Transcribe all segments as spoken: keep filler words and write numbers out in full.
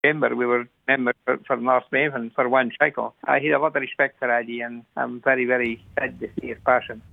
chamber. We were members for, for North Maven for one cycle. I had a lot of respect for Eddie, and I'm very, very sad to see his passion.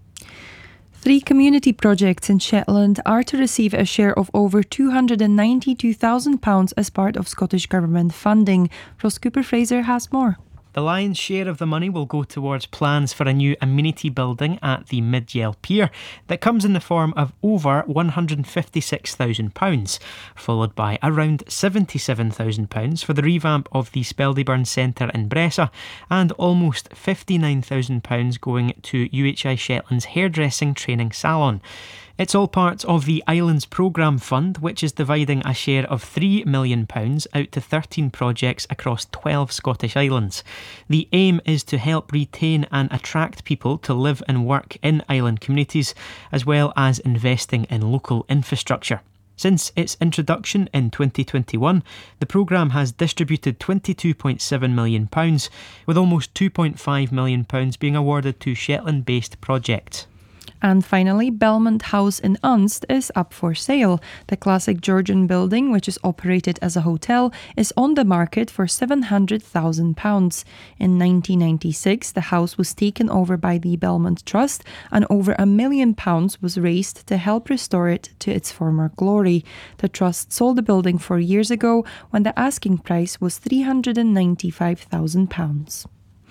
Three community projects in Shetland are to receive a share of over two hundred ninety-two thousand pounds as part of Scottish Government funding. Ross Cooper-Fraser has more. The lion's share of the money will go towards plans for a new amenity building at the Mid-Yell Pier that comes in the form of over one hundred fifty-six thousand pounds, followed by around seventy-seven thousand pounds for the revamp of the Speldyburn Centre in Bressa, and almost fifty-nine thousand pounds going to U H I Shetland's hairdressing training salon. It's all part of the Islands Programme Fund, which is dividing a share of three million pounds out to thirteen projects across twelve Scottish islands. The aim is to help retain and attract people to live and work in island communities, as well as investing in local infrastructure. Since its introduction in twenty twenty-one, the programme has distributed twenty-two point seven million pounds, with almost two point five million pounds being awarded to Shetland-based projects. And finally, Belmont House in Unst is up for sale. The classic Georgian building, which is operated as a hotel, is on the market for seven hundred thousand pounds. In nineteen ninety-six, the house was taken over by the Belmont Trust, and over a million pounds was raised to help restore it to its former glory. The Trust sold the building four years ago when the asking price was three hundred ninety-five thousand pounds.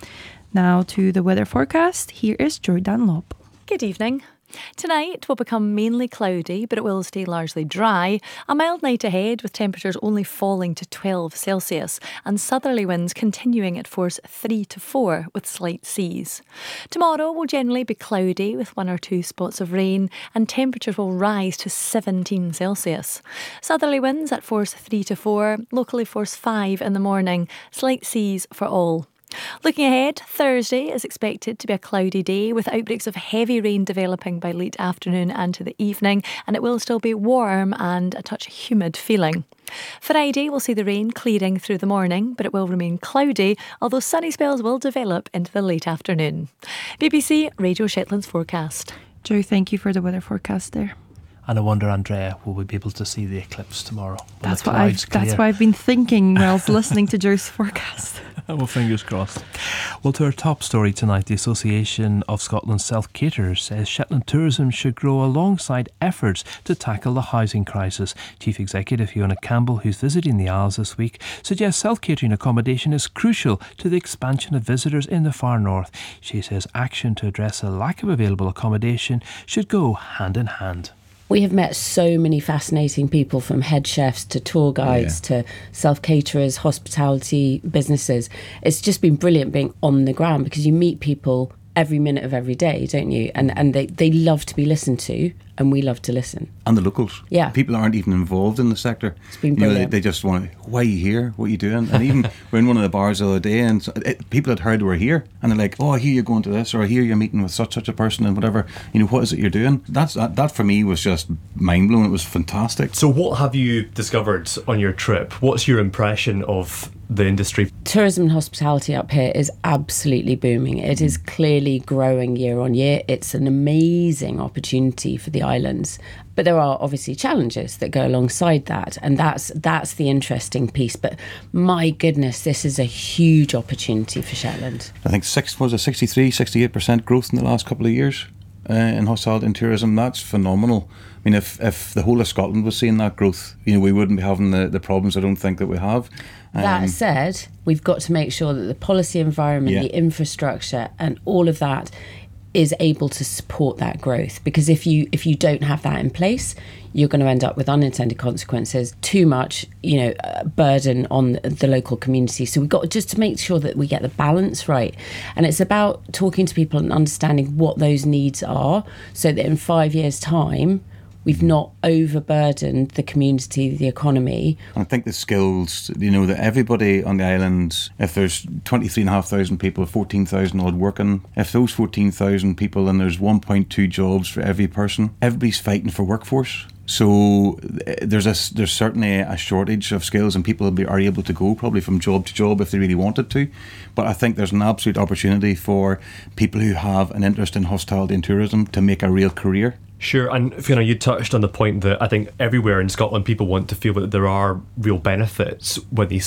Now to the weather forecast. Here is Joy Dunlop. Good evening. Tonight will become mainly cloudy, but it will stay largely dry. A mild night ahead with temperatures only falling to twelve Celsius and southerly winds continuing at force three to four with slight seas. Tomorrow will generally be cloudy with one or two spots of rain, and temperatures will rise to seventeen Celsius. Southerly winds at force three to four, locally force five in the morning, slight seas for all. Looking ahead, Thursday is expected to be a cloudy day with outbreaks of heavy rain developing by late afternoon and to the evening, and it will still be warm and a touch humid feeling. Friday will see the rain clearing through the morning, but it will remain cloudy, although sunny spells will develop into the late afternoon. B B C Radio Shetland's forecast. Joe, thank you for the weather forecast there. And I wonder, Andrea, will we be able to see the eclipse tomorrow? That's what, I've, that's what I've been thinking whilst listening to Joe's forecast. Well, fingers crossed. Well, to our top story tonight, the Association of Scotland Self-Caterers says Shetland tourism should grow alongside efforts to tackle the housing crisis. Chief Executive Fiona Campbell, who's visiting the Isles this week, suggests self-catering accommodation is crucial to the expansion of visitors in the far north. She says action to address a lack of available accommodation should go hand in hand. We have met so many fascinating people, from head chefs to tour guides yeah. to self-caterers, hospitality businesses. It's just been brilliant being on the ground, because you meet people every minute of every day, don't you? And and they, they love to be listened to, and we love to listen. And the locals. Yeah. People aren't even involved in the sector. It's been brilliant. You know, they, they just want, why are you here? What are you doing? And even we're in one of the bars the other day, and so, it, people had heard we're here, and they're like, oh, I hear you're going to this, or I hear you're meeting with such such a person and whatever. You know, what is it you're doing? That's That, that for me was just mind-blowing. It was fantastic. So what have you discovered on your trip? What's your impression of the industry? Tourism and hospitality up here is absolutely booming. It is clearly growing year on year. It's an amazing opportunity for the islands. But there are obviously challenges that go alongside that, and that's that's the interesting piece. But my goodness, this is a huge opportunity for Shetland. I think six was it sixty-three, sixty-eight percent growth in the last couple of years uh, in hospitality and tourism. That's phenomenal. I mean, if if the whole of Scotland was seeing that growth, you know, we wouldn't be having the, the problems I don't think that we have. Um, that said, we've got to make sure that the policy environment, yeah. the infrastructure and all of that is able to support that growth, because if you if you don't have that in place, you're going to end up with unintended consequences, too much, you know, uh, burden on the local community. So we've got just to make sure that we get the balance right. And it's about talking to people and understanding what those needs are, so that in five years' time, we've not overburdened the community, the economy. I think the skills, you know, that everybody on the island, if there's twenty-three and a half thousand people, fourteen thousand odd working, if those fourteen thousand people and there's one point two jobs for every person, everybody's fighting for workforce. So there's a, there's certainly a shortage of skills, and people are able to go probably from job to job if they really wanted to. But I think there's an absolute opportunity for people who have an interest in hospitality and tourism to make a real career Sure, and Fiona, you touched on the point that I think everywhere in Scotland people want to feel that there are real benefits when they